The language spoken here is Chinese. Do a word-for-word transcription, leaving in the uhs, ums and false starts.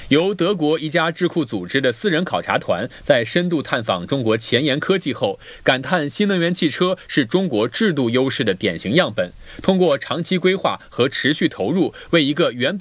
由德国一家智库组织的私人考察团在深度探访中国前沿科技后，感叹新能源汽车是中国制度优势的典型样本，通过长期规划和持续投入，为一个原